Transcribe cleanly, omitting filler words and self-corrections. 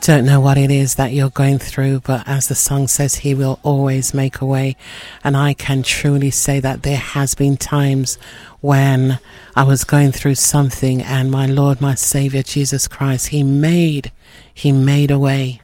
Don't know what it is that you're going through, but as the song says, he will always make a way. And I can truly say that there has been times when I was going through something and my Lord, my Savior, Jesus Christ, he made a way.